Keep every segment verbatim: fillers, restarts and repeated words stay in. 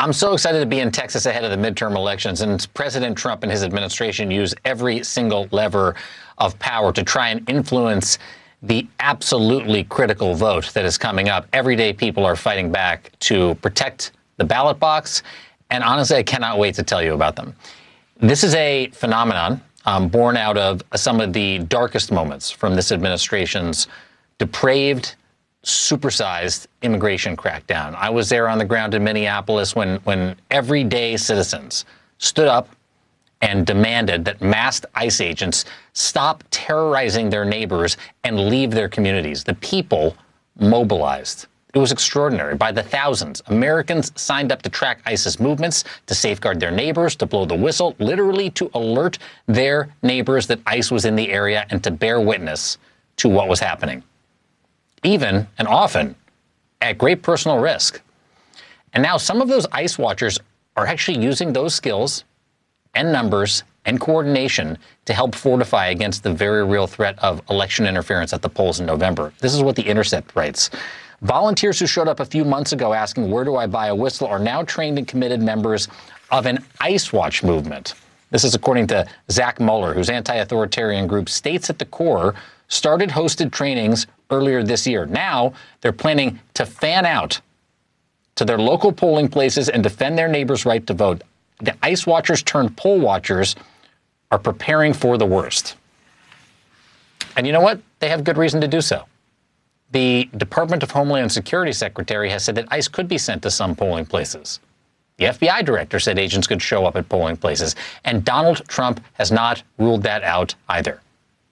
I'm so excited to be in Texas ahead of the midterm elections, and President Trump and his administration use every single lever of power to try and influence the absolutely critical vote that is coming up. Every day people are fighting back to protect the ballot box, and honestly, I cannot wait to tell you about them. This is a phenomenon um, born out of some of the darkest moments from this administration's depraved, supersized immigration crackdown. I was there on the ground in Minneapolis when, when everyday citizens stood up and demanded that masked ICE agents stop terrorizing their neighbors and leave their communities. The people mobilized. It was extraordinary. By the thousands, Americans signed up to track ICE's movements, to safeguard their neighbors, to blow the whistle, literally to alert their neighbors that ICE was in the area and to bear witness to what was happening, even and often at great personal risk. And now some of those ICE watchers are actually using those skills and numbers and coordination to help fortify against the very real threat of election interference at the polls in November. This is what The Intercept writes. Volunteers who showed up a few months ago asking, where do I buy a whistle, are now trained and committed members of an ICE Watch movement. This is according to Zach Mueller, whose anti-authoritarian group States at the Core started hosted trainings earlier this year. Now they're planning to fan out to their local polling places and defend their neighbors' right to vote. The ICE watchers turned poll watchers are preparing for the worst. And you know what? They have good reason to do so. The Department of Homeland Security Secretary has said that ICE could be sent to some polling places. The F B I director said agents could show up at polling places. And Donald Trump has not ruled that out either.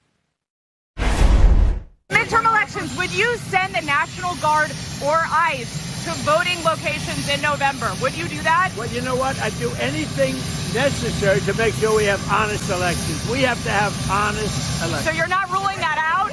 Midterm elections, would you send the National Guard or ICE to voting locations in November? Would you do that? Well, you know what? I'd do anything necessary to make sure we have honest elections. We have to have honest elections. So you're not ruling that out?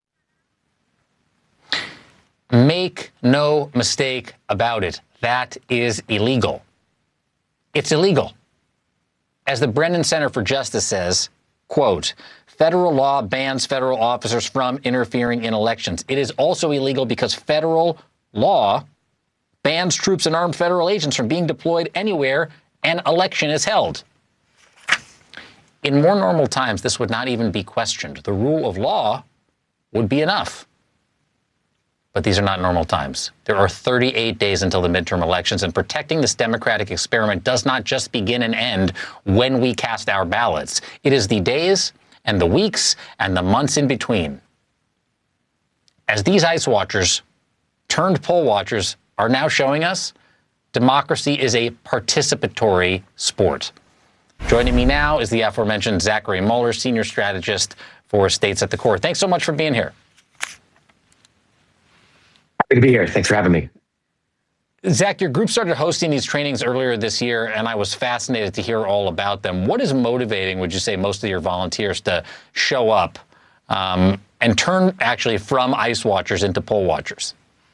Make no mistake about it. That is illegal. It's illegal. As the Brennan Center for Justice says, quote, federal law bans federal officers from interfering in elections. It is also illegal because federal law bans troops and armed federal agents from being deployed anywhere an election is held. In more normal times, this would not even be questioned. The rule of law would be enough. But these are not normal times. There are thirty-eight days until the midterm elections, and protecting this democratic experiment does not just begin and end when we cast our ballots. It is the days and the weeks and the months in between. As these ICE watchers turned poll watchers are now showing us, democracy is a participatory sport. Joining me now is the aforementioned Zachary Mueller, senior strategist for States at the Core. Thanks so much for being here. Happy to be here. Thanks for having me. Zach, your group started hosting these trainings earlier this year, and I was fascinated to hear all about them. What is motivating, would you say, most of your volunteers to show up um, and turn actually from ICE watchers into poll watchers?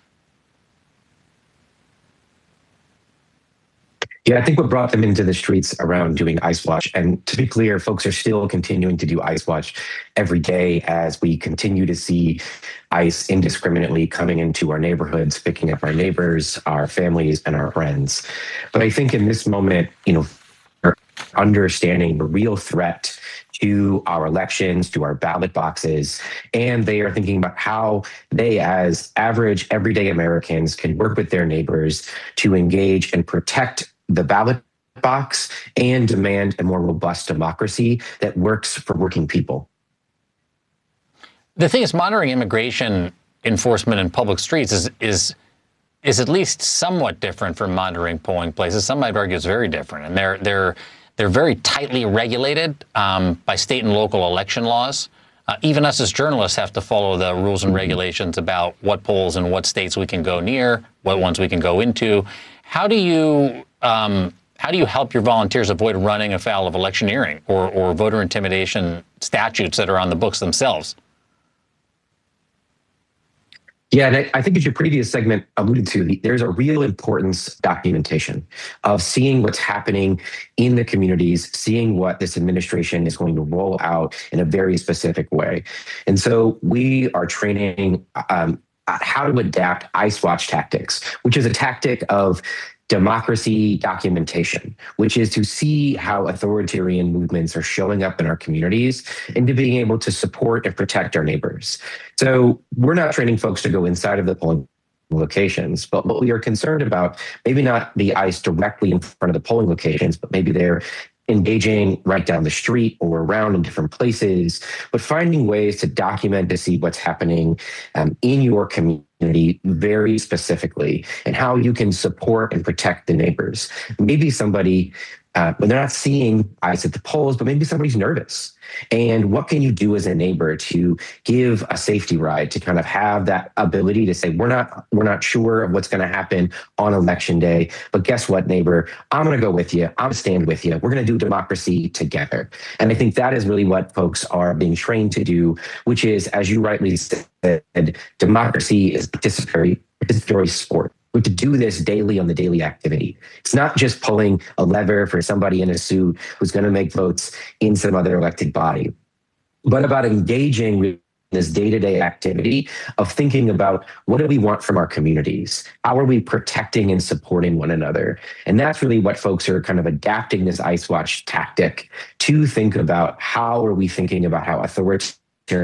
Yeah, I think what brought them into the streets around doing ICE Watch, and to be clear, folks are still continuing to do ICE Watch every day as we continue to see ICE indiscriminately coming into our neighborhoods, picking up our neighbors, our families, and our friends. But I think in this moment, you know, understanding the real threat to our elections, to our ballot boxes, and they are thinking about how they, as average, everyday Americans, can work with their neighbors to engage and protect the ballot box and demand a more robust democracy that works for working people. The thing is, monitoring immigration enforcement in public streets is is is at least somewhat different from monitoring polling places. Some might argue it's very different, and they're they're they're very tightly regulated um, by state and local election laws. Uh, even us as journalists have to follow the rules and regulations about what polls and what states we can go near, what ones we can go into. How do you um, how do you help your volunteers avoid running afoul of electioneering or, or voter intimidation statutes that are on the books themselves? Yeah, and I, I think as your previous segment alluded to, there's a real importance documentation of seeing what's happening in the communities, seeing what this administration is going to roll out in a very specific way. And so we are training um, uh, how to adapt ICE Watch tactics, which is a tactic of democracy documentation, which is to see how authoritarian movements are showing up in our communities and to being able to support and protect our neighbors. So we're not training folks to go inside of the polling locations, but what we are concerned about, maybe not the ICE directly in front of the polling locations, but maybe they're engaging right down the street or around in different places, but finding ways to document to see what's happening um, in your community very specifically and how you can support and protect the neighbors. Maybe somebody, uh, when they're not seeing ICE at the polls, but maybe somebody's nervous. And what can you do as a neighbor to give a safety ride, to kind of have that ability to say, we're not we're not sure of what's going to happen on election day, but guess what, neighbor? I'm going to go with you. I'm going to stand with you. We're going to do democracy together. And I think that is really what folks are being trained to do, which is, as you rightly said, democracy is participatory, participatory sport. We have to do this daily on the daily activity. It's not just pulling a lever for somebody in a suit who's going to make votes in some other elected body, but about engaging with this day-to-day activity of thinking about what do we want from our communities? How are we protecting and supporting one another? And that's really what folks are kind of adapting this ICE Watch tactic to think about. How are we thinking about how authoritarianism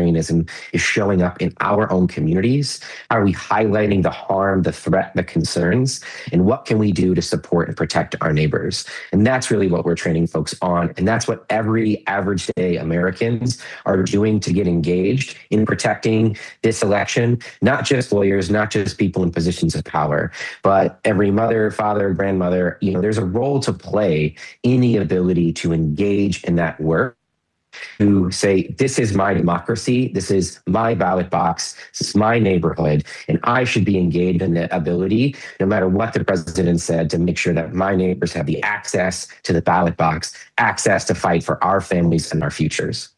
is showing up in our own communities? How are we highlighting the harm, the threat, the concerns? And what can we do to support and protect our neighbors? And that's really what we're training folks on. And that's what every average day Americans are doing to get engaged in protecting this election. Not just lawyers, not just people in positions of power, but every mother, father, grandmother. You know, there's a role to play in the ability to engage in that work, to say, this is my democracy, this is my ballot box, this is my neighborhood, and I should be engaged in the ability, no matter what the president said, to make sure that my neighbors have the access to the ballot box, access to fight for our families and our futures.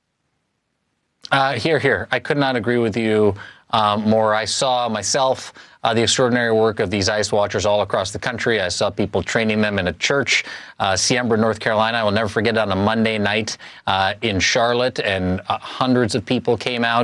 Uh, here, here. I could not agree with you um, more. I saw myself uh, the extraordinary work of these ICE watchers all across the country. I saw people training them in a church, uh, Siembra, North Carolina. I will never forget it, on a Monday night uh, in Charlotte, and uh, hundreds of people came out.